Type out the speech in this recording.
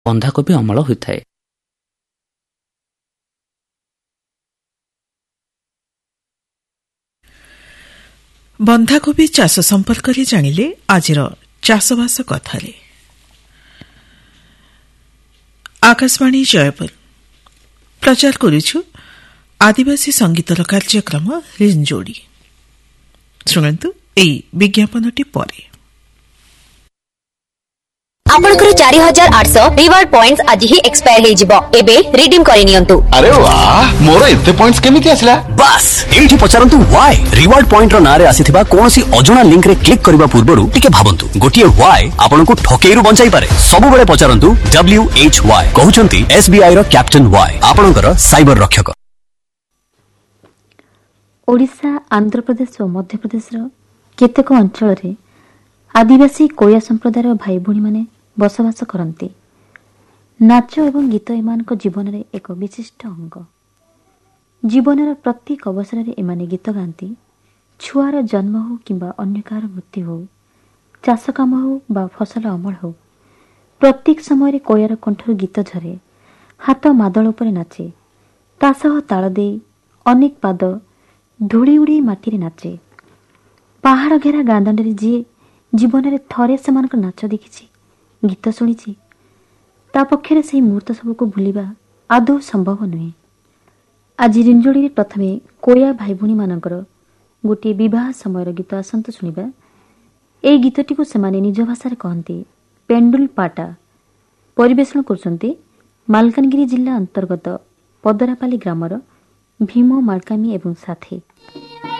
ବନ୍ଧାକୋବି ଅମଳ ହୋଇଥାଏ। ବନ୍ଧାକୋବି ଚାଷ ସମ୍ପର୍କରେ ଜାଣିଲେ ଆଜିର ଚାଷବାସ କଥାରେ। ଆକାଶବାଣୀ ଜୟପୁର ପ୍ରଚାର କରୁଛୁ ଆଦିବାସୀ ସଙ୍ଗୀତର କାର୍ଯ୍ୟକ୍ରମ ରିଞ୍ଜୋଡ଼ି। ଶୁଣନ୍ତୁ ଏହି ବିଜ୍ଞାପନଟି ପରେ। ଆପଣଙ୍କର 4800 ରିୱାର୍ଡ ପଏଣ୍ଟସ୍ ଆଜି ହିଁ ଏକ୍ସପାୟାର ହେଇଯିବ। ଏବେ ରିଡିମ୍ କରି ନିଅନ୍ତୁ। ଆରେ वाह मोर एते पॉइंट्स केमिति आसला? बस एठी पचारंतु व्हाई रिवार्ड पॉइंट रो नारे आसीथिबा कोनोसी अजणा लिंक रे क्लिक करबा पूर्वरु टिके भाबंतु। गोटिए व्हाई आपनको ठकेइरु बंचाई पारे। सब बेले पचारंतु WHY कहउचंती SBI row captain why आपनकर साइबर रक्षक। ओडिशा, आंध्र प्रदेश और मध्य प्रदेश रो केतेक अंचल रे आदिवासी कोया संप्रदायर भाई भणी माने बसवास करती। नाच एवं गीत एमानक जीवन रे एक विशिष्ट अंग। जीवनर प्रत्येक अवसर रे एमाने गीत गाती। छुआर जन्म हो किंबा अन्य कार मृत्यु हो, चाष काम हो बा फसल अमल हो, प्रत्येक समय कोयार कंठर गीत झरे, हाथ मादल उपरे नाचे, ता सह ताल दे अनेक पाद धूली उड़ी माटी रे नाचे। पहाड़ घेरा गांदांडे रे जी जीवन में थरे से नाच देखी, गीत शुणी, ता पक्षे से मुहूर्त सबको भूलिबा आदौ संभव नुहे। आज रिंजोड़ी प्रथमे कोया भाई भूणी मानकर गोटे विवाह समय गीत आसंतु शुणिबा। ए गीतटी को सेमाने निज भाषा कहते पेंडुल पाटा। परिवेषण करछन्ते मालकानगिरी जिला अंतर्गत पदरापाली ग्रामर भीम मालकामी एवं साथी।